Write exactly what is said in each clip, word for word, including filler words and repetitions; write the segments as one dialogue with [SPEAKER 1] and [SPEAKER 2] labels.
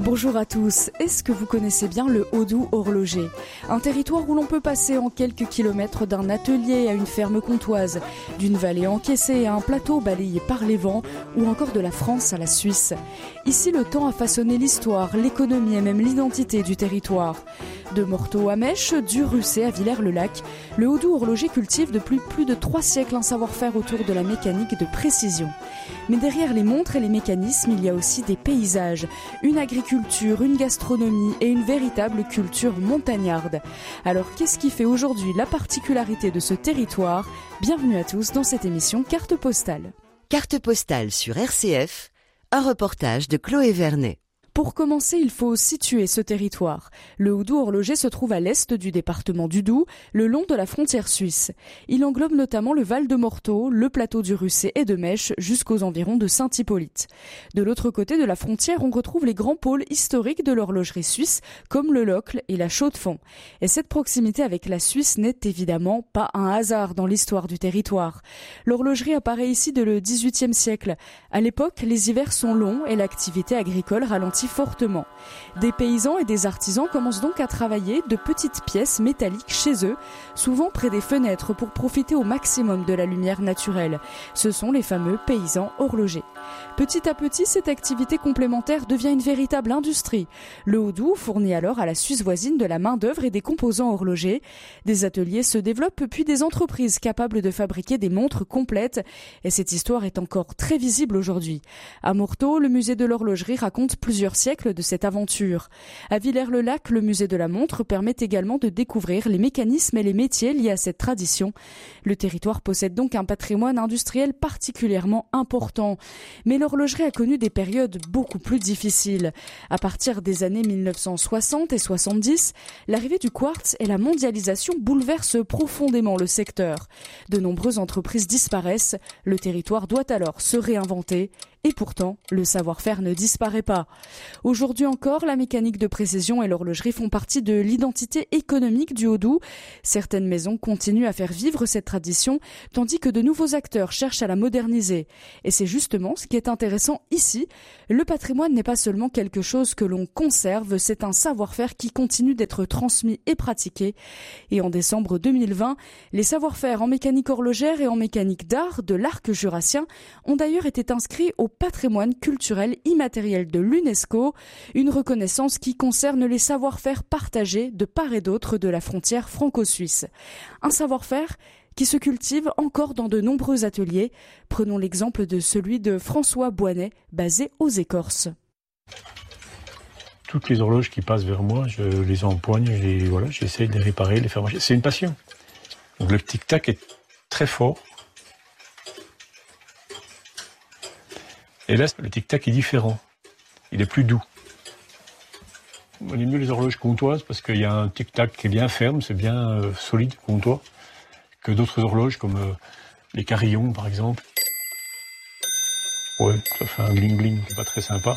[SPEAKER 1] Bonjour à tous, est-ce que vous connaissez bien le Haut-Doubs horloger ? Un territoire où l'on peut passer en quelques kilomètres d'un atelier à une ferme comtoise, d'une vallée encaissée à un plateau balayé par les vents ou encore de la France à la Suisse. Ici, le temps a façonné l'histoire, l'économie et même l'identité du territoire. De Morteau à Mèche, du Russé à Villers-le-Lac, le Haut-Doubs horloger cultive depuis plus de trois siècles un savoir-faire autour de la mécanique de précision. Mais derrière les montres et les mécanismes, il y a aussi des paysages, une agriculture, une gastronomie et une véritable culture montagnarde. Alors qu'est-ce qui fait aujourd'hui la particularité de ce territoire ? Bienvenue à tous dans cette émission Carte Postale.
[SPEAKER 2] Carte Postale sur R C F, un reportage de Chloé Vernet.
[SPEAKER 1] Pour commencer, il faut situer ce territoire. Le Haut-Doubs horloger se trouve à l'est du département du Doubs, le long de la frontière suisse. Il englobe notamment le Val de Morteau, le plateau du Russé et de Mèche jusqu'aux environs de Saint-Hippolyte. De l'autre côté de la frontière, on retrouve les grands pôles historiques de l'horlogerie suisse, comme le Locle et la Chaux-de-Fonds. Et cette proximité avec la Suisse n'est évidemment pas un hasard dans l'histoire du territoire. L'horlogerie apparaît ici dès le dix-huitième siècle. À l'époque, les hivers sont longs et l'activité agricole ralentit fortement. Des paysans et des artisans commencent donc à travailler de petites pièces métalliques chez eux, souvent près des fenêtres pour profiter au maximum de la lumière naturelle. Ce sont les fameux paysans horlogers. Petit à petit, cette activité complémentaire devient une véritable industrie. Le Haut-Doubs fournit alors à la Suisse voisine de la main-d'œuvre et des composants horlogers. Des ateliers se développent puis des entreprises capables de fabriquer des montres complètes. Et cette histoire est encore très visible aujourd'hui. À Morteau, le musée de l'horlogerie raconte plusieurs siècles de cette aventure. À Villers-le-Lac, le musée de la montre permet également de découvrir les mécanismes et les métiers liés à cette tradition. Le territoire possède donc un patrimoine industriel particulièrement important. Mais l'horlogerie a connu des périodes beaucoup plus difficiles. À partir des années mille neuf cent soixante et soixante-dix, l'arrivée du quartz et la mondialisation bouleversent profondément le secteur. De nombreuses entreprises disparaissent. Le territoire doit alors se réinventer. Et pourtant, le savoir-faire ne disparaît pas. Aujourd'hui encore, la mécanique de précision et l'horlogerie font partie de l'identité économique du Haut-Doubs. Certaines maisons continuent à faire vivre cette tradition, tandis que de nouveaux acteurs cherchent à la moderniser. Et c'est justement ce qui est intéressant ici. Le patrimoine n'est pas seulement quelque chose que l'on conserve, c'est un savoir-faire qui continue d'être transmis et pratiqué. Et en décembre deux mille vingt, les savoir-faire en mécanique horlogère et en mécanique d'art de l'arc jurassien ont d'ailleurs été inscrits au patrimoine culturel immatériel de l'UNESCO, une reconnaissance qui concerne les savoir-faire partagés de part et d'autre de la frontière franco-suisse. Un savoir-faire qui se cultive encore dans de nombreux ateliers. Prenons l'exemple de celui de François Boinet, basé aux Écorces.
[SPEAKER 3] Toutes les horloges qui passent vers moi, je les empoigne, je les, voilà, j'essaie de les réparer, de les faire marcher. C'est une passion. Donc le tic-tac est très fort. Et là, le tic-tac est différent. Il est plus doux. On aime mieux les horloges comtoises parce qu'il y a un tic-tac qui est bien ferme, c'est bien euh, solide, comtois, que d'autres horloges comme euh, les carillons, par exemple. Ouais, ça fait un bling-bling qui n'est pas très sympa.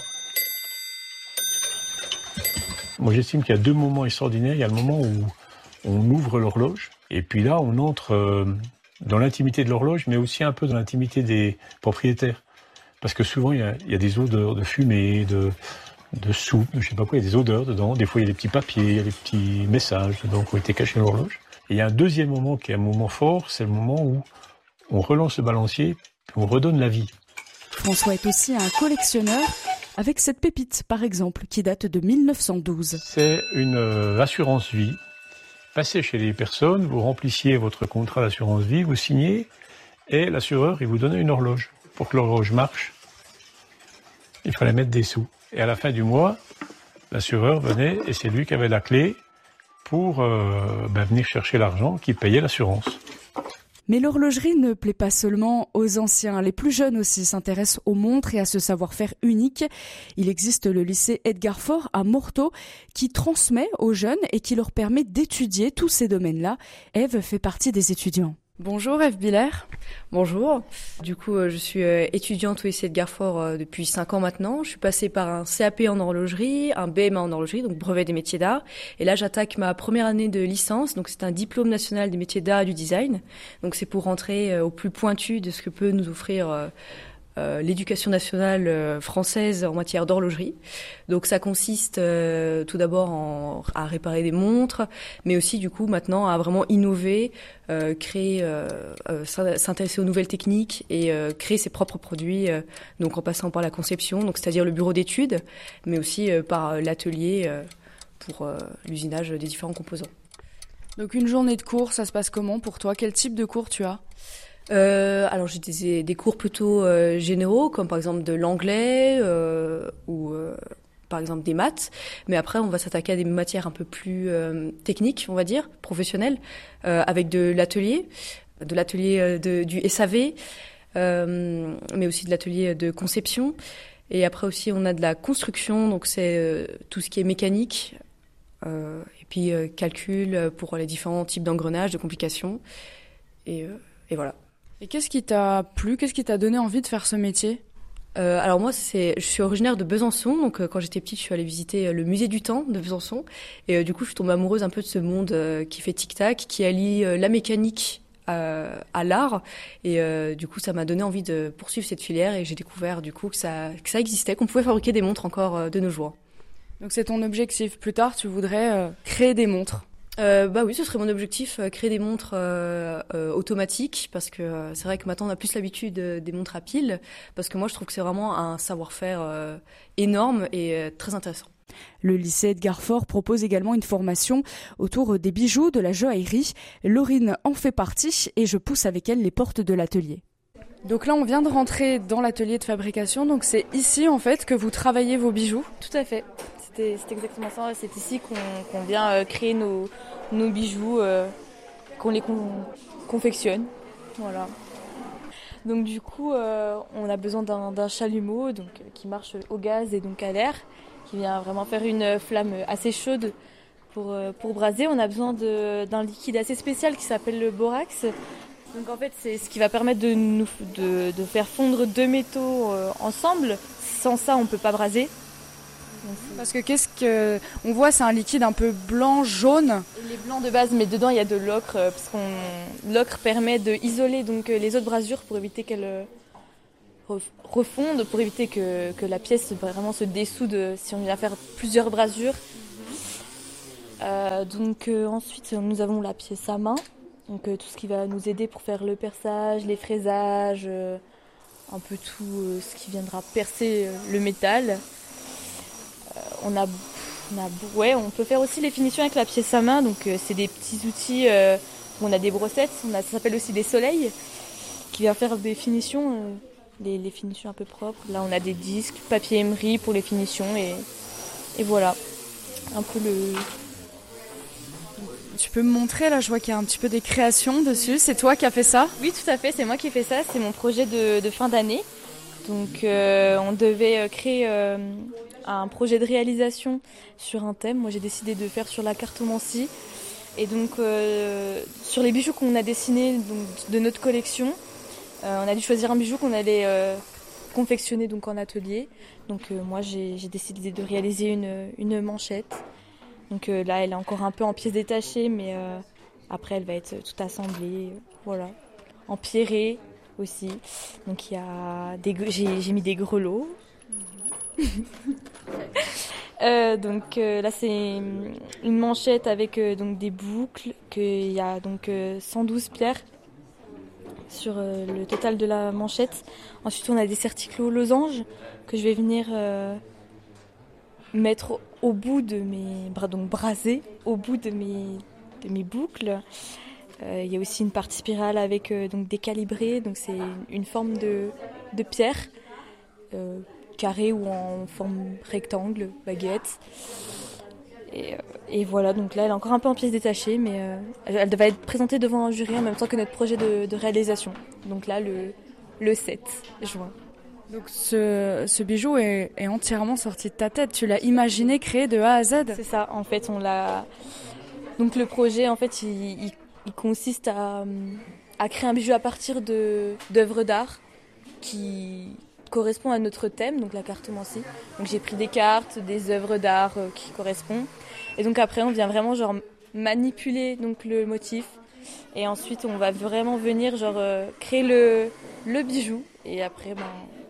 [SPEAKER 3] Moi, j'estime qu'il y a deux moments extraordinaires. Il y a le moment où on ouvre l'horloge, et puis là, on entre euh, dans l'intimité de l'horloge, mais aussi un peu dans l'intimité des propriétaires. Parce que souvent, il y a, il y a des odeurs de fumée, de, de soupe, je sais pas quoi, il y a des odeurs dedans. Des fois, il y a des petits papiers, il y a des petits messages dedans qui ont été cachés dans l'horloge. Et il y a un deuxième moment qui est un moment fort, c'est le moment où on relance le balancier, puis on redonne la vie.
[SPEAKER 1] François est aussi un collectionneur avec cette pépite, par exemple, qui date de mille neuf cent douze.
[SPEAKER 3] C'est une euh, assurance vie. Passez chez les personnes, vous remplissiez votre contrat d'assurance vie, vous signez, et l'assureur, il vous donne une horloge. Pour que l'horloge marche, il fallait mettre des sous. Et à la fin du mois, l'assureur venait et c'est lui qui avait la clé pour euh, ben, venir chercher l'argent qui payait l'assurance.
[SPEAKER 1] Mais l'horlogerie ne plaît pas seulement aux anciens. Les plus jeunes aussi s'intéressent aux montres et à ce savoir-faire unique. Il existe le lycée Edgar Faure à Morteau qui transmet aux jeunes et qui leur permet d'étudier tous ces domaines-là. Ève fait partie des étudiants.
[SPEAKER 4] Bonjour Ève Biller. Bonjour. Du coup, je suis étudiante au lycée Edgar Faure depuis cinq ans maintenant. Je suis passée par un C A P en horlogerie, un B M A en horlogerie, donc brevet des métiers d'art. Et là, j'attaque ma première année de licence. Donc, c'est un diplôme national des métiers d'art et du design. Donc, c'est pour rentrer au plus pointu de ce que peut nous offrir euh, l'éducation nationale euh, française en matière d'horlogerie. Donc ça consiste euh, tout d'abord en, à réparer des montres, mais aussi du coup maintenant à vraiment innover, euh, créer, euh, euh, s'intéresser aux nouvelles techniques et euh, créer ses propres produits. Euh, donc en passant par la conception, donc c'est-à-dire le bureau d'études, mais aussi euh, par l'atelier euh, pour euh, l'usinage des différents composants.
[SPEAKER 1] Donc une journée de cours, ça se passe comment pour toi? Quel type de cours tu as?
[SPEAKER 4] Euh, alors j'ai des, des cours plutôt euh, généraux, comme par exemple de l'anglais euh, ou euh, par exemple des maths. Mais après, on va s'attaquer à des matières un peu plus euh, techniques, on va dire, professionnelles, euh, avec de l'atelier, de l'atelier de, du S A V, euh, mais aussi de l'atelier de conception. Et après aussi, on a de la construction, donc c'est euh, tout ce qui est mécanique. Euh, et puis euh, calcul pour les différents types d'engrenages, de complications, et, euh, et voilà.
[SPEAKER 1] Et qu'est-ce qui t'a plu? Qu'est-ce qui t'a donné envie de faire ce métier?
[SPEAKER 4] euh, Alors moi, c'est, je suis originaire de Besançon, donc euh, quand j'étais petite, je suis allée visiter le musée du temps de Besançon, et euh, du coup, je suis tombée amoureuse un peu de ce monde euh, qui fait tic-tac, qui allie euh, la mécanique à, à l'art, et euh, du coup, ça m'a donné envie de poursuivre cette filière, et j'ai découvert du coup que ça, que ça existait, qu'on pouvait fabriquer des montres encore euh, de nos jours.
[SPEAKER 1] Donc c'est ton objectif. Plus tard, tu voudrais euh, créer des montres.
[SPEAKER 4] Euh, bah oui, ce serait mon objectif, euh, créer des montres euh, euh, automatiques, parce que euh, c'est vrai que maintenant on a plus l'habitude euh, des montres à piles, parce que moi je trouve que c'est vraiment un savoir-faire euh, énorme et euh, très intéressant.
[SPEAKER 1] Le lycée Edgar Faure propose également une formation autour des bijoux, de la joaillerie. Laurine en fait partie et je pousse avec elle les portes de l'atelier. Donc là, on vient de rentrer dans l'atelier de fabrication, donc c'est ici en fait que vous travaillez vos bijoux?
[SPEAKER 5] Tout à fait. C'est, c'est exactement ça. C'est ici qu'on, qu'on vient euh, créer nos, nos bijoux, euh, qu'on les con, confectionne. Voilà. Donc du coup, euh, on a besoin d'un, d'un chalumeau donc, qui marche au gaz et donc à l'air, qui vient vraiment faire une flamme assez chaude pour, pour braser. On a besoin de, d'un liquide assez spécial qui s'appelle le borax. Donc en fait, c'est ce qui va permettre de, nous, de, de faire fondre deux métaux euh, ensemble. Sans ça, on ne peut pas braser.
[SPEAKER 1] Parce que qu'est-ce que on voit, c'est un liquide un peu blanc, jaune.
[SPEAKER 5] Il est blanc de base, mais dedans il y a de l'ocre, parce qu'on l'ocre permet d'isoler donc les autres brasures pour éviter qu'elles refondent, pour éviter que, que la pièce vraiment se dessoude si on vient faire plusieurs brasures. Euh, donc euh, ensuite nous avons la pièce à main, donc euh, tout ce qui va nous aider pour faire le perçage, les fraisages, euh, un peu tout euh, ce qui viendra percer euh, le métal. On a, on a, ouais, on peut faire aussi les finitions avec la pièce à main. Donc euh, c'est des petits outils. Euh, on a des brossettes. On a, ça s'appelle aussi des soleils, qui vient faire des finitions, euh, les, les finitions un peu propres. Là, on a des disques, papier émery pour les finitions et, et voilà. Un peu le.
[SPEAKER 1] Tu peux me montrer là, je vois qu'il y a un petit peu des créations dessus. C'est toi qui as fait ça?
[SPEAKER 5] Oui, tout à fait. C'est moi qui ai fait ça. C'est mon projet de, de fin d'année. Donc euh, on devait créer euh, un projet de réalisation sur un thème. Moi j'ai décidé de faire sur la cartomancie. Et donc euh, sur les bijoux qu'on a dessinés donc, de notre collection, euh, on a dû choisir un bijou qu'on allait euh, confectionner donc, en atelier. Donc euh, moi j'ai, j'ai décidé de réaliser une, une manchette. Donc euh, là elle est encore un peu en pièces détachées, mais euh, après elle va être toute assemblée, voilà, empierrée aussi. Donc il y a des, j'ai, j'ai mis des grelots. euh, donc euh, là c'est une manchette avec euh, donc des boucles, qu'il y a donc euh, cent douze pierres sur euh, le total de la manchette. Ensuite on a des certiclos losanges que je vais venir euh, mettre au, au bout de mes bras, donc braser au bout de mes, de mes boucles. Euh, il y a aussi une partie spirale avec euh, donc des calibrés, donc c'est une forme de, de pierre euh, carrée ou en forme rectangle, baguette. Et, euh, et voilà, donc là elle est encore un peu en pièces détachées, mais euh, elle, elle va être présentée devant un jury en même temps que notre projet de, de réalisation. Donc là le, le sept juin.
[SPEAKER 1] Donc ce, ce bijou est, est entièrement sorti de ta tête, tu l'as imaginé, créé de A à Z?
[SPEAKER 5] C'est ça, en fait on l'a... Donc le projet en fait il, il Il consiste à, à créer un bijou à partir de, d'œuvres d'art qui correspondent à notre thème, donc la cartomancie. Donc j'ai pris des cartes, des œuvres d'art qui correspondent. Et donc après on vient vraiment genre manipuler donc le motif. Et ensuite on va vraiment venir genre créer le, le bijou. Et après ben,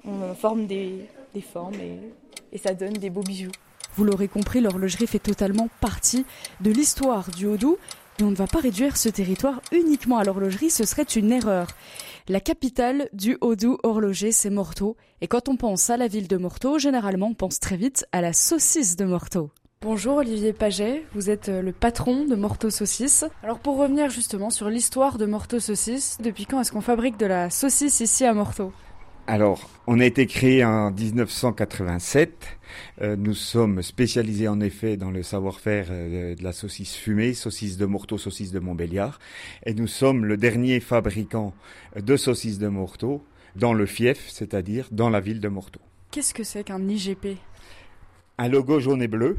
[SPEAKER 5] on forme des, des formes et, et ça donne des beaux bijoux.
[SPEAKER 1] Vous l'aurez compris, l'horlogerie fait totalement partie de l'histoire du Haut-Doubs. Et on ne va pas réduire ce territoire uniquement à l'horlogerie, ce serait une erreur. La capitale du Haut-Doubs horloger, c'est Morteau. Et quand on pense à la ville de Morteau, généralement on pense très vite à la saucisse de Morteau. Bonjour Olivier Paget, vous êtes le patron de Morteau Saucisse. Alors pour revenir justement sur l'histoire de Morteau Saucisse, depuis quand est-ce qu'on fabrique de la saucisse ici à Morteau ?
[SPEAKER 6] Alors, on a été créé en dix-neuf cent quatre-vingt-sept. Euh, nous sommes spécialisés en effet dans le savoir-faire euh, de la saucisse fumée, saucisse de Morteau, saucisse de Montbéliard. Et nous sommes le dernier fabricant de saucisses de Morteau dans le fief, c'est-à-dire dans la ville de Morteau.
[SPEAKER 1] Qu'est-ce que c'est qu'un I G P ?
[SPEAKER 6] Un logo jaune et bleu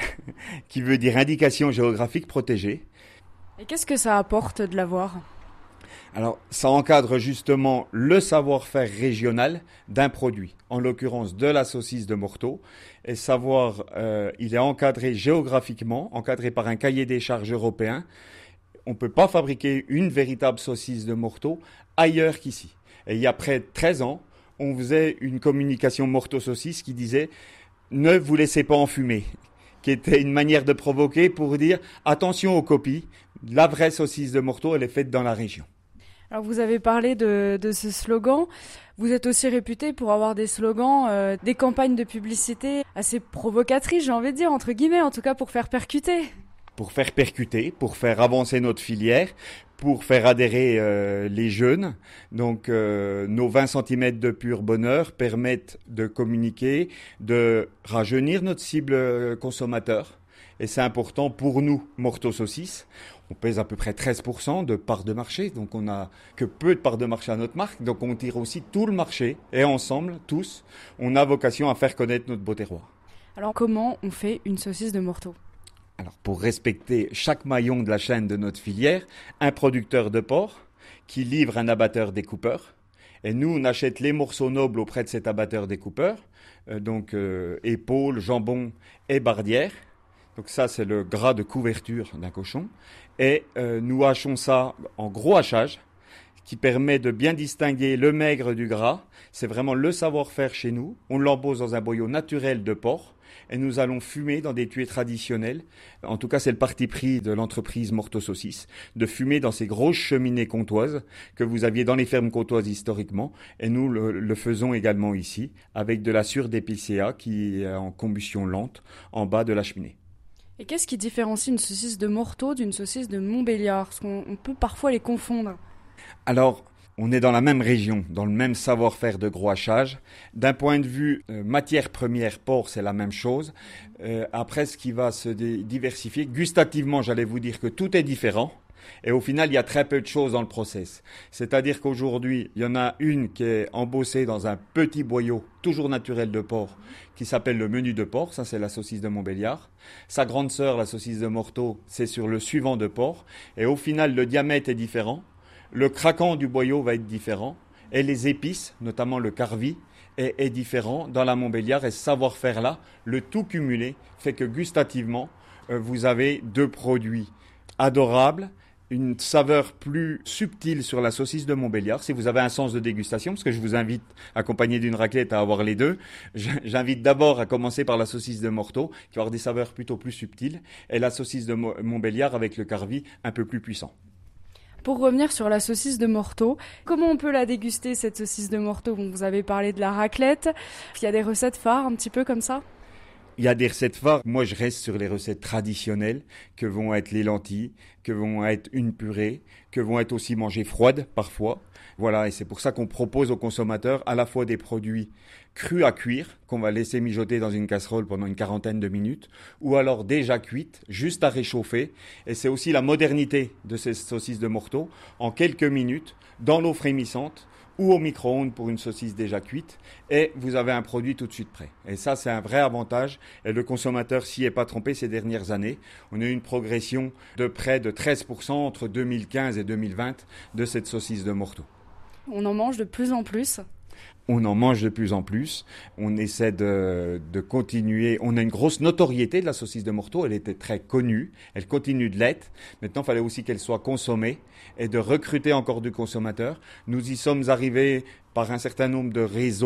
[SPEAKER 6] qui veut dire indication géographique protégée.
[SPEAKER 1] Et qu'est-ce que ça apporte de l'avoir ?
[SPEAKER 6] Alors, ça encadre justement le savoir-faire régional d'un produit, en l'occurrence de la saucisse de Morteau. Et savoir, euh, il est encadré géographiquement, encadré par un cahier des charges européen. On ne peut pas fabriquer une véritable saucisse de Morteau ailleurs qu'ici. Et il y a près de treize ans, on faisait une communication Morteau Saucisse qui disait « Ne vous laissez pas enfumer », qui était une manière de provoquer pour dire « Attention aux copies, la vraie saucisse de Morteau, elle est faite dans la région ».
[SPEAKER 1] Alors vous avez parlé de, de ce slogan. Vous êtes aussi réputé pour avoir des slogans, euh, des campagnes de publicité assez provocatrices, j'ai envie de dire, entre guillemets, en tout cas pour faire percuter.
[SPEAKER 6] Pour faire percuter, pour faire avancer notre filière, pour faire adhérer euh, les jeunes. Donc euh, nos vingt centimètres de pur bonheur permettent de communiquer, de rajeunir notre cible consommateur. Et c'est important pour nous, Morteau Saucisse. On pèse à peu près treize pour cent de part de marché, donc on n'a que peu de part de marché à notre marque. Donc on tire aussi tout le marché et ensemble, tous, on a vocation à faire connaître notre beau terroir.
[SPEAKER 1] Alors comment on fait une saucisse de Morteau ?
[SPEAKER 6] Alors pour respecter chaque maillon de la chaîne de notre filière, un producteur de porc qui livre un abatteur découpeur. Et nous, on achète les morceaux nobles auprès de cet abatteur découpeur, euh, donc euh, épaules, jambon et bardière. Donc ça, c'est le gras de couverture d'un cochon. Et euh, nous hachons ça en gros hachage, qui permet de bien distinguer le maigre du gras. C'est vraiment le savoir-faire chez nous. On l'embauche dans un boyau naturel de porc et nous allons fumer dans des tuiles traditionnelles. En tout cas, c'est le parti pris de l'entreprise Morteau Saucisse, de fumer dans ces grosses cheminées comtoises que vous aviez dans les fermes comtoises historiquement. Et nous le, le faisons également ici, avec de la sure d'épicéa qui est en combustion lente en bas de la cheminée.
[SPEAKER 1] Et qu'est-ce qui différencie une saucisse de Morteau d'une saucisse de Montbéliard ? Parce qu'on on peut parfois les confondre.
[SPEAKER 6] Alors, on est dans la même région, dans le même savoir-faire de gros hachage. D'un point de vue euh, matière première, porc, c'est la même chose. Euh, après, ce qui va se dé- diversifier, gustativement, j'allais vous dire que tout est différent. Et au final, il y a très peu de choses dans le process. C'est-à-dire qu'aujourd'hui, il y en a une qui est embossée dans un petit boyau, toujours naturel de porc, qui s'appelle le menu de porc. Ça, c'est la saucisse de Montbéliard. Sa grande sœur, la saucisse de Morteau, c'est sur le suivant de porc. Et au final, le diamètre est différent. Le craquant du boyau va être différent. Et les épices, notamment le carvi, est, est différent dans la Montbéliard. Et ce savoir-faire-là, le tout cumulé, fait que gustativement, euh, vous avez deux produits adorables, une saveur plus subtile sur la saucisse de Montbéliard. Si vous avez un sens de dégustation, parce que je vous invite, accompagné d'une raclette, à avoir les deux, j'invite d'abord à commencer par la saucisse de Morteau, qui va avoir des saveurs plutôt plus subtiles, et la saucisse de Montbéliard avec le carvi un peu plus puissant.
[SPEAKER 1] Pour revenir sur la saucisse de Morteau, comment on peut la déguster, cette saucisse de Morteau ? Bon, vous avez parlé de la raclette, il y a des recettes phares un petit peu comme ça ?
[SPEAKER 6] Il y a des recettes phares. Moi, je reste sur les recettes traditionnelles, que vont être les lentilles, que vont être une purée, que vont être aussi mangées froides parfois. Voilà, et c'est pour ça qu'on propose aux consommateurs à la fois des produits crus à cuire, qu'on va laisser mijoter dans une casserole pendant une quarantaine de minutes, ou alors déjà cuites, juste à réchauffer. Et c'est aussi la modernité de ces saucisses de Morteau, en quelques minutes, dans l'eau frémissante, ou au micro-ondes pour une saucisse déjà cuite, et vous avez un produit tout de suite prêt. Et ça, c'est un vrai avantage, et le consommateur s'y est pas trompé ces dernières années. On a eu une progression de près de treize pour cent entre deux mille quinze et deux mille vingt de cette saucisse de Morteau.
[SPEAKER 1] On en mange de plus en plus.
[SPEAKER 6] On en mange de plus en plus. On essaie de, de continuer. On a une grosse notoriété de la saucisse de Morteau. Elle était très connue. Elle continue de l'être. Maintenant, il fallait aussi qu'elle soit consommée et de recruter encore du consommateur. Nous y sommes arrivés par un certain nombre de réseaux.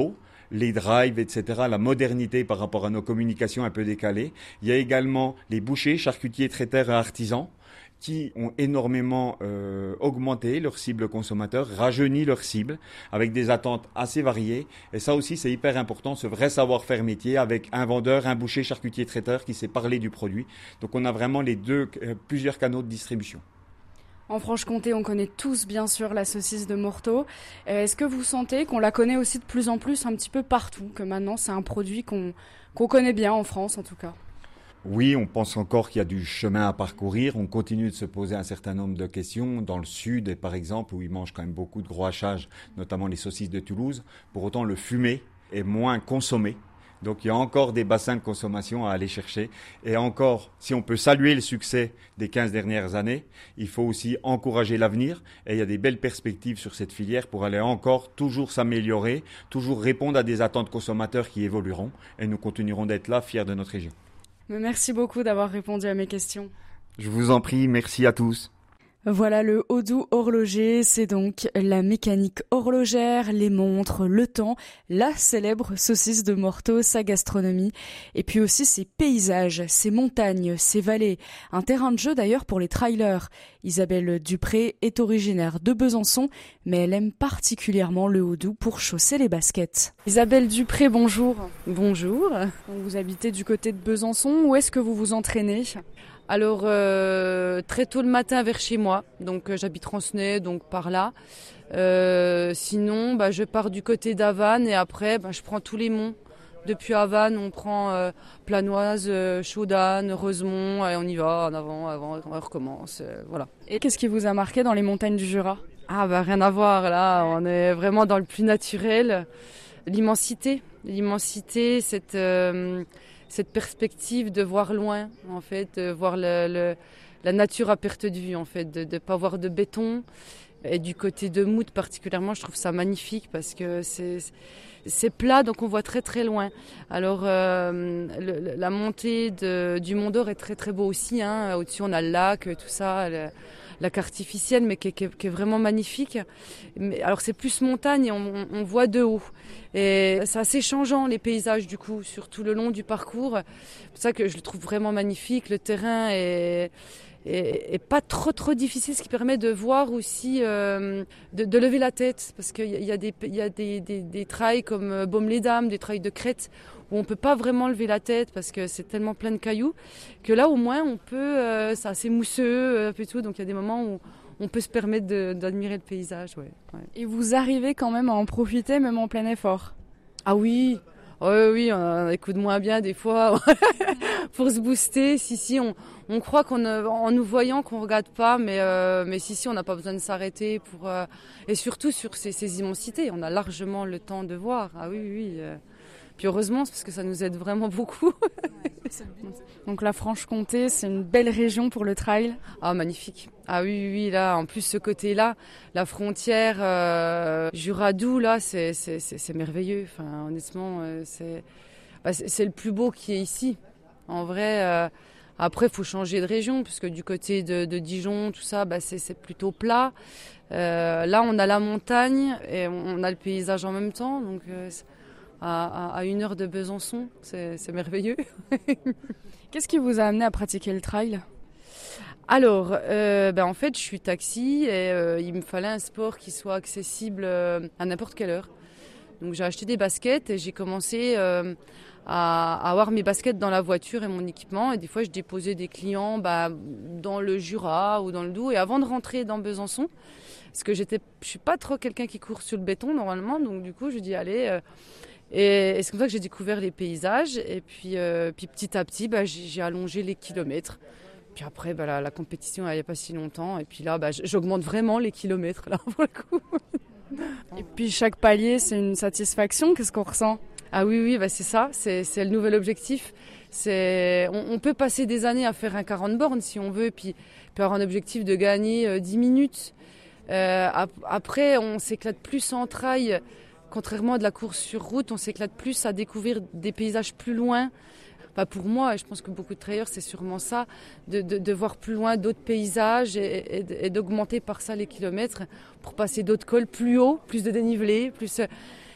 [SPEAKER 6] les drives, et cetera, la modernité par rapport à nos communications un peu décalées. Il y a également les bouchers, charcutiers, traiteurs et artisans qui ont énormément euh, augmenté leur cible consommateur, rajeuni leur cible, avec des attentes assez variées. Et ça aussi, c'est hyper important, ce vrai savoir-faire métier, avec un vendeur, un boucher, charcutier, traiteur qui sait parler du produit. Donc on a vraiment les deux, euh, plusieurs canaux de distribution.
[SPEAKER 1] En Franche-Comté, on connaît tous bien sûr la saucisse de Morteau. Est-ce que vous sentez qu'on la connaît aussi de plus en plus un petit peu partout, que maintenant c'est un produit qu'on, qu'on connaît bien en France en tout cas ?
[SPEAKER 6] Oui, on pense encore qu'il y a du chemin à parcourir. On continue de se poser un certain nombre de questions. Dans le sud, par exemple, où ils mangent quand même beaucoup de gros hachages, notamment les saucisses de Toulouse. Pour autant, le fumé est moins consommé. Donc il y a encore des bassins de consommation à aller chercher. Et encore, si on peut saluer le succès des quinze dernières années, il faut aussi encourager l'avenir. Et il y a des belles perspectives sur cette filière pour aller encore toujours s'améliorer, toujours répondre à des attentes consommateurs qui évolueront. Et nous continuerons d'être là, fiers de notre région.
[SPEAKER 1] Merci beaucoup d'avoir répondu à mes questions.
[SPEAKER 6] Je vous en prie, merci à tous.
[SPEAKER 1] Voilà, le Haut-Doubs horloger, c'est donc la mécanique horlogère, les montres, le temps, la célèbre saucisse de Morteau, sa gastronomie, et puis aussi ses paysages, ses montagnes, ses vallées, un terrain de jeu d'ailleurs pour les trailers. Isabelle Dupré est originaire de Besançon, mais elle aime particulièrement le Haut-Doubs pour chausser les baskets. Isabelle Dupré, bonjour.
[SPEAKER 4] Bonjour.
[SPEAKER 1] Vous habitez du côté de Besançon, où est-ce que vous vous entraînez ?
[SPEAKER 4] Alors, euh, très tôt le matin vers chez moi, donc euh, j'habite Rancenay, donc par là. Euh, sinon, bah, je pars du côté d'Havannes et après, bah, je prends tous les monts. Depuis Havannes, on prend euh, Planoise, euh, Chaudanne, Reusemont, et on y va en avant, avant, on recommence, euh, voilà.
[SPEAKER 1] Et qu'est-ce qui vous a marqué dans les montagnes du Jura ?
[SPEAKER 4] Ah bah rien à voir, là, on est vraiment dans le plus naturel. L'immensité, l'immensité, cette... Euh, cette perspective de voir loin, en fait, de voir le, le, la nature à perte de vue, en fait, de ne pas voir de béton. Et du côté de Mout particulièrement, je trouve ça magnifique parce que c'est, c'est plat, donc on voit très très loin. Alors euh, le, la montée de, du Mont d'Or est très très beau aussi. Hein. Au-dessus, on a le lac, tout ça, le, lac artificiel, mais qui, qui, qui est vraiment magnifique. Mais, alors c'est plus montagne, et on, on voit de haut. Et c'est assez changeant les paysages du coup, sur tout le long du parcours. C'est pour ça que je le trouve vraiment magnifique. Le terrain est... Et, et pas trop trop difficile, ce qui permet de voir aussi, euh, de, de lever la tête, parce qu'il y a, y a, des, y a des, des, des trails comme Baume-les-Dames, des trails de crête, où on peut pas vraiment lever la tête parce que c'est tellement plein de cailloux, que là au moins on peut, euh, c'est assez mousseux, euh, et tout, donc il y a des moments où on peut se permettre de, d'admirer le paysage. Ouais, ouais.
[SPEAKER 1] Et vous arrivez quand même à en profiter, même en plein effort ?
[SPEAKER 4] Ah oui. Oui, oui, on a des coups de moins bien des fois pour se booster. Si, si, on, on croit qu'on, en nous voyant qu'on regarde pas, mais, euh, mais si, si, on n'a pas besoin de s'arrêter pour, euh, et surtout sur ces, ces immensités, on a largement le temps de voir. Ah oui, oui. Euh, puis heureusement, c'est parce que ça nous aide vraiment beaucoup.
[SPEAKER 1] Donc la Franche-Comté, c'est une belle région pour le trail.
[SPEAKER 4] Ah, magnifique. Ah oui, oui, là, en plus, ce côté-là, la frontière euh, Jura-Doubs, là, c'est, c'est, c'est, c'est merveilleux. Enfin, honnêtement, euh, c'est, bah, c'est, c'est le plus beau qui est ici. En vrai, euh, après, il faut changer de région, puisque du côté de, de Dijon, tout ça, bah, c'est, c'est plutôt plat. Euh, là, on a la montagne et on a le paysage en même temps, donc... Euh, À, à une heure de Besançon, c'est, c'est merveilleux.
[SPEAKER 1] Qu'est-ce qui vous a amené à pratiquer le trail ?
[SPEAKER 4] Alors, euh, ben en fait, je suis taxi et euh, il me fallait un sport qui soit accessible euh, à n'importe quelle heure. Donc j'ai acheté des baskets et j'ai commencé euh, à, à avoir mes baskets dans la voiture et mon équipement. Et des fois, je déposais des clients bah, dans le Jura ou dans le Doubs. Et avant de rentrer dans Besançon, parce que j'étais, je suis pas trop quelqu'un qui court sur le béton normalement, donc du coup, je dis allez... Euh, Et, et c'est comme ça que j'ai découvert les paysages. Et puis, euh, puis petit à petit, bah, j'ai, j'ai allongé les kilomètres. Puis après, bah, la, la compétition, il n'y a pas si longtemps. Et puis là, bah, j'augmente vraiment les kilomètres, là, pour le coup.
[SPEAKER 1] Et puis chaque palier, c'est une satisfaction. Qu'est-ce qu'on ressent ?
[SPEAKER 4] Ah oui, oui, bah, c'est ça. C'est, c'est le nouvel objectif. C'est, on, on peut passer des années à faire un quarante bornes si on veut. Puis, puis avoir un objectif de gagner euh, dix minutes. Euh, après, on s'éclate plus en trail. Contrairement à de la course sur route, on s'éclate plus à découvrir des paysages plus loin. Enfin, pour moi, et je pense que beaucoup de trailers, c'est sûrement ça, de, de, de voir plus loin d'autres paysages et, et, et d'augmenter par ça les kilomètres pour passer d'autres cols plus hauts, plus de dénivelé. Plus...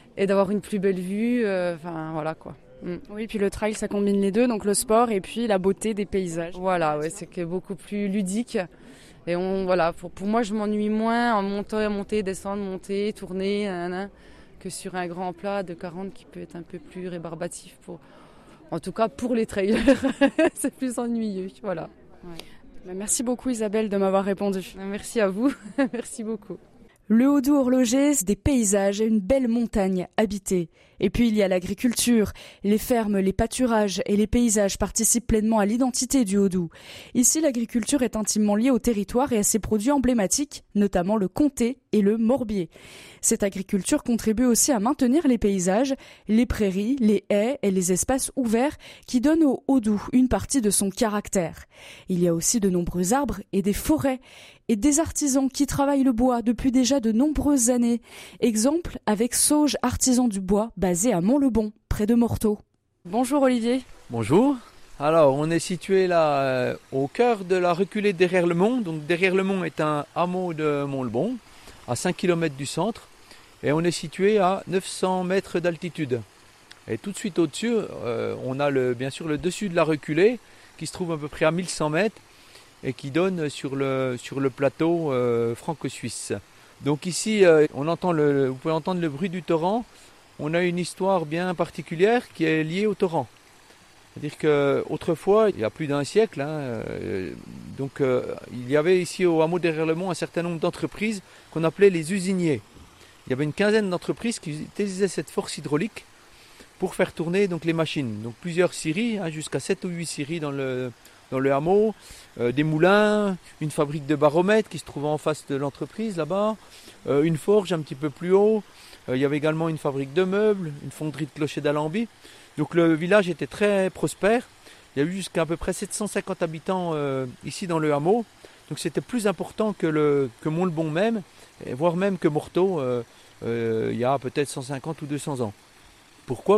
[SPEAKER 7] et d'avoir une plus belle vue. Enfin, euh, voilà quoi.
[SPEAKER 1] Mm. Oui, puis le trail, ça combine les deux, donc le sport et puis la beauté des paysages.
[SPEAKER 7] Voilà, ouais, c'est que beaucoup plus ludique. Et on, voilà, pour, pour moi, je m'ennuie moins en montant, monter, descendre, monter, tourner, nan, nan, que sur un grand plat de quarante qui peut être un peu plus rébarbatif. Pour, en tout cas, pour les trailers, c'est plus ennuyeux. Voilà.
[SPEAKER 1] Ouais. Merci beaucoup Isabelle de m'avoir répondu.
[SPEAKER 7] Merci à vous, merci beaucoup.
[SPEAKER 1] Le Haut-Doubs horloger, c'est des paysages et une belle montagne habitée. Et puis il y a l'agriculture. Les fermes, les pâturages et les paysages participent pleinement à l'identité du Haut-Doubs. Ici, l'agriculture est intimement liée au territoire et à ses produits emblématiques, notamment le comté et le morbier. Cette agriculture contribue aussi à maintenir les paysages, les prairies, les haies et les espaces ouverts qui donnent au Haut-Doubs une partie de son caractère. Il y a aussi de nombreux arbres et des forêts et des artisans qui travaillent le bois depuis déjà de nombreuses années. Exemple avec Sauge Artisan du Bois, basé à Mont-le-Bon, près de Morteau. Bonjour Olivier.
[SPEAKER 8] Bonjour. Alors, on est situé là euh, au cœur de la reculée derrière le Mont. Donc derrière le Mont est un hameau de Mont-le-Bon, à cinq kilomètres du centre. Et on est situé à neuf cents mètres d'altitude. Et tout de suite au-dessus, euh, on a le, bien sûr le dessus de la reculée, qui se trouve à peu près à mille cent mètres. Et qui donne sur le, sur le plateau euh, franco-suisse. Donc ici, euh, on entend le, vous pouvez entendre le bruit du torrent. On a une histoire bien particulière qui est liée au torrent. C'est-à-dire qu'autrefois, il y a plus d'un siècle, hein, euh, donc, euh, il y avait ici au hameau derrière le Mont un certain nombre d'entreprises qu'on appelait les usiniers. Il y avait une quinzaine d'entreprises qui utilisaient cette force hydraulique pour faire tourner donc, les machines. Donc plusieurs scieries, hein, jusqu'à sept ou huit scieries dans le... dans le hameau, euh, des moulins, une fabrique de baromètres qui se trouve en face de l'entreprise là-bas, euh, une forge un petit peu plus haut, euh, il y avait également une fabrique de meubles, une fonderie de clochers d'Alembie. Donc le village était très prospère, il y a eu jusqu'à à peu près sept cent cinquante habitants euh, ici dans le hameau, donc c'était plus important que, le, que Mont-le-Bon même, et voire même que Morteau, euh, euh, il y a peut-être cent cinquante ou deux cents ans. Pourquoi ?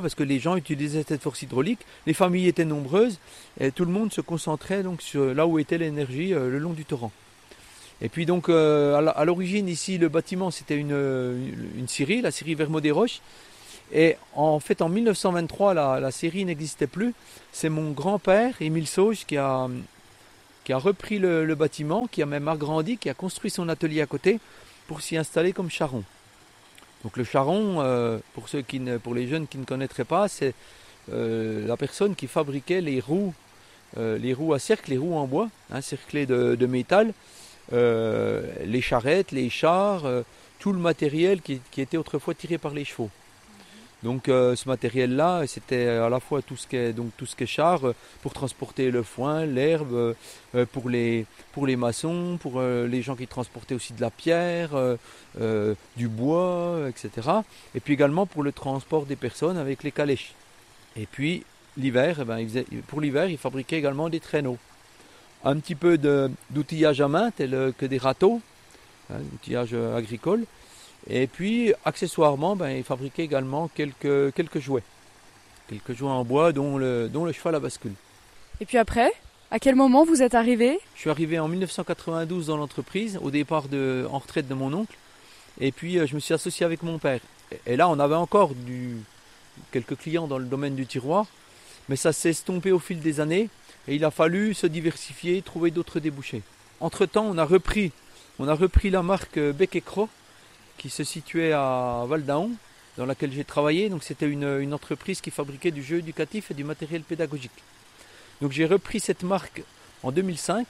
[SPEAKER 8] Parce que les gens utilisaient cette force hydraulique, les familles étaient nombreuses et tout le monde se concentrait donc sur là où était l'énergie euh, le long du torrent. Et puis donc euh, à l'origine ici le bâtiment c'était une, une scierie, la scierie Vermaux des Roches. Et en fait en mille neuf cent vingt-trois la, la scierie n'existait plus. C'est mon grand-père Émile Sauge qui a, qui a repris le, le bâtiment, qui a même agrandi, qui a construit son atelier à côté pour s'y installer comme charron. Donc le charron, euh, pour, ceux qui ne, pour les jeunes qui ne connaîtraient pas, c'est euh, la personne qui fabriquait les roues, euh, les roues à cercle, les roues en bois, hein, cerclées de, de métal, euh, les charrettes, les chars, euh, tout le matériel qui, qui était autrefois tiré par les chevaux. Donc euh, ce matériel-là, c'était à la fois tout ce qui est, donc, tout ce qui est char euh, pour transporter le foin, l'herbe, euh, pour, les, pour les maçons, pour euh, les gens qui transportaient aussi de la pierre, euh, euh, du bois, et cetera. Et puis également pour le transport des personnes avec les calèches. Et puis l'hiver, eh ben, il faisait, pour l'hiver, ils fabriquaient également des traîneaux. Un petit peu de, d'outillage à main, tel que des râteaux, hein, outillage agricole. Et puis, accessoirement, ben, il fabriquait également quelques, quelques jouets. Quelques jouets en bois, dont le, dont le cheval à bascule.
[SPEAKER 1] Et puis après, à quel moment vous êtes arrivé ?
[SPEAKER 8] Je suis arrivé en mille neuf cent quatre-vingt-douze dans l'entreprise, au départ de, en retraite de mon oncle. Et puis, je me suis associé avec mon père. Et là, on avait encore du, quelques clients dans le domaine du tiroir. Mais ça s'est estompé au fil des années. Et il a fallu se diversifier, trouver d'autres débouchés. Entre-temps, on a repris, on a repris la marque Bec et Cros, qui se situait à Val-d'Aon, dans laquelle j'ai travaillé. Donc c'était une, une entreprise qui fabriquait du jeu éducatif et du matériel pédagogique. Donc j'ai repris cette marque en deux mille cinq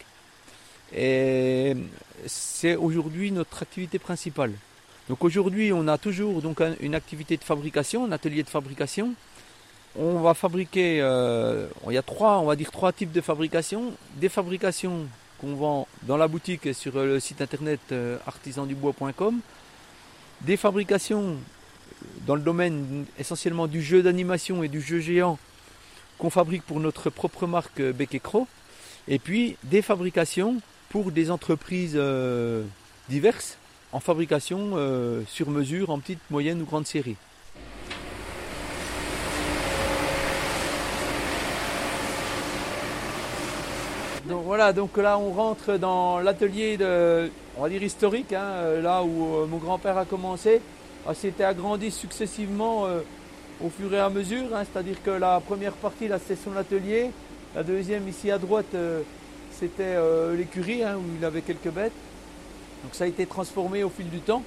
[SPEAKER 8] et c'est aujourd'hui notre activité principale. Donc aujourd'hui on a toujours donc un, une activité de fabrication, un atelier de fabrication. On va fabriquer, euh, il y a trois, on va dire trois types de fabrication. Des fabrications qu'on vend dans la boutique et sur le site internet euh, artisan du bois point com. Des fabrications dans le domaine essentiellement du jeu d'animation et du jeu géant qu'on fabrique pour notre propre marque Bec et Cros. Et puis des fabrications pour des entreprises euh, diverses en fabrication euh, sur mesure en petite, moyenne ou grande série. Donc voilà, donc là on rentre dans l'atelier de, on va dire historique, hein, là où euh, mon grand-père a commencé. a s'était agrandi successivement euh, au fur et à mesure. Hein, c'est-à-dire que la première partie, là, c'était son atelier. La deuxième, ici à droite, euh, c'était euh, l'écurie, hein, où il avait quelques bêtes. Donc ça a été transformé au fil du temps.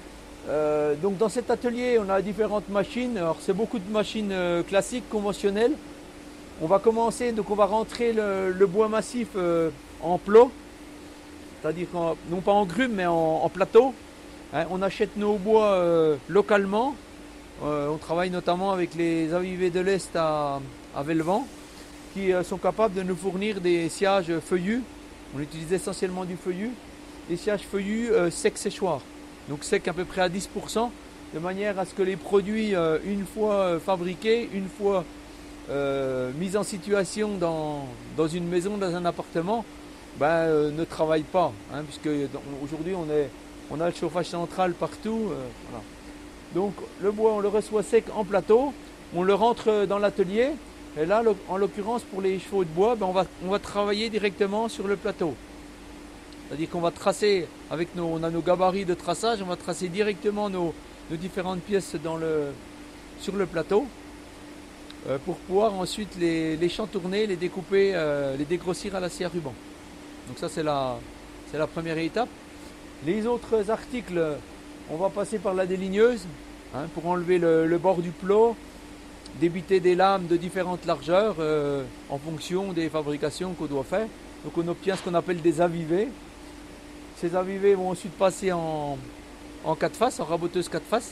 [SPEAKER 8] Euh, donc dans cet atelier, on a différentes machines. Alors c'est beaucoup de machines euh, classiques, conventionnelles. On va commencer, donc on va rentrer le, le bois massif euh, en plot, c'est-à-dire en, non pas en grume, mais en, en plateau. Hein, on achète nos bois euh, localement. Euh, on travaille notamment avec les avivés de l'Est à, à Velvan, qui euh, sont capables de nous fournir des sciages feuillus. On utilise essentiellement du feuillu, des sciages feuillus euh, secs séchoirs. Donc sec à peu près à dix pour cent, de manière à ce que les produits, euh, une fois euh, fabriqués, une fois euh, mis en situation dans, dans une maison, dans un appartement, ben, euh, ne travaillent pas. Hein, puisque aujourd'hui on, est, on a le chauffage central partout. Euh, voilà. Donc le bois on le reçoit sec en plateau, on le rentre dans l'atelier, et là en l'occurrence pour les chevaux de bois, ben, on, va, on va travailler directement sur le plateau. C'est-à-dire qu'on va tracer, avec nos, on a nos gabarits de traçage, on va tracer directement nos, nos différentes pièces dans le, sur le plateau euh, pour pouvoir ensuite les, les chantourner, les découper, euh, les dégrossir à la scie à ruban. Donc ça c'est la, c'est la première étape. Les autres articles, on va passer par la déligneuse hein, pour enlever le, le bord du plot, débiter des lames de différentes largeurs euh, en fonction des fabrications qu'on doit faire. Donc on obtient ce qu'on appelle des avivés. Ces avivés vont ensuite passer en, en quatre faces, en raboteuse quatre faces.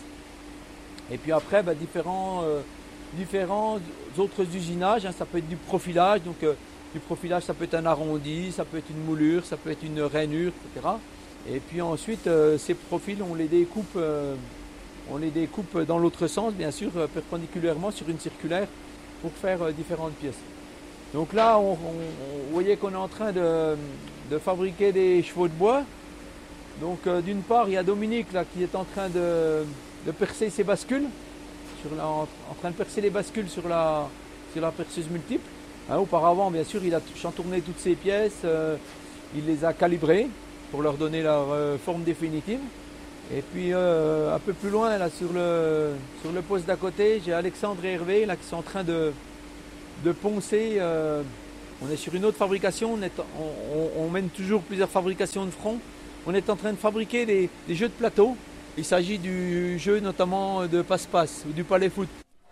[SPEAKER 8] Et puis après, bah, différents, euh, différents autres usinages. Hein, ça peut être du profilage. Donc euh, du profilage, ça peut être un arrondi, ça peut être une moulure, ça peut être une rainure, et cetera. Et puis ensuite, euh, ces profils, on les découpe, euh, on les découpe dans l'autre sens, bien sûr, euh, perpendiculairement sur une circulaire pour faire euh, différentes pièces. Donc là, on, on, on, vous voyez qu'on est en train de, de fabriquer des chevaux de bois. Donc euh, d'une part, il y a Dominique là, qui est en train de, de percer ses bascules, sur la, en, en train de percer les bascules sur la, sur la perceuse multiple. Hein, auparavant, bien sûr, il a chantourné toutes ces pièces, euh, il les a calibrées pour leur donner leur euh, forme définitive. Et puis euh, un peu plus loin, là, sur, le, sur le poste d'à côté, j'ai Alexandre et Hervé là, qui sont en train de... de poncer, euh, on est sur une autre fabrication, on, est, on, on, on mène toujours plusieurs fabrications de front. On est en train de fabriquer des, des jeux de plateau. Il s'agit du jeu notamment de passe-passe ou du palais foot.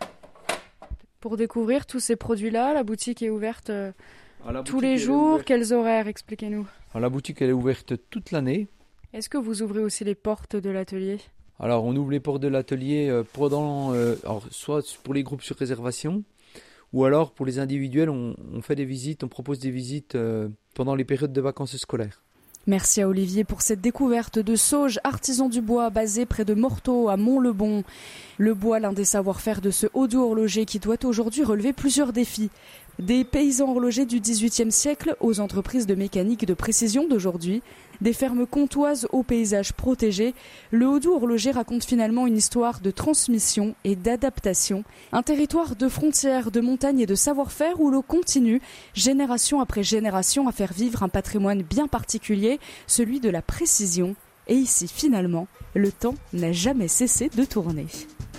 [SPEAKER 1] Pour découvrir tous ces produits-là, la boutique est ouverte euh,
[SPEAKER 8] la
[SPEAKER 1] tous les jours. Quels horaires, expliquez-nous.
[SPEAKER 8] Alors, la boutique elle est ouverte toute l'année.
[SPEAKER 1] Est-ce que vous ouvrez aussi les portes de l'atelier ?
[SPEAKER 8] Alors on ouvre les portes de l'atelier pendant, euh, alors, soit pour les groupes sur réservation, ou alors pour les individuels, on, on fait des visites, on propose des visites euh, pendant les périodes de vacances scolaires.
[SPEAKER 1] Merci à Olivier pour cette découverte de Sauge, artisan du bois basé près de Morteau à Mont-le-Bon. Le bois, l'un des savoir-faire de ce Haut-Doubs horloger qui doit aujourd'hui relever plusieurs défis. Des paysans horlogers du dix-huitième siècle aux entreprises de mécanique de précision d'aujourd'hui, des fermes comtoises aux paysages protégés, le Haut-Doubs horloger raconte finalement une histoire de transmission et d'adaptation, un territoire de frontières, de montagnes et de savoir-faire où l'on continue, génération après génération, à faire vivre un patrimoine bien particulier, celui de la précision. Et ici, finalement, le temps n'a jamais cessé de tourner.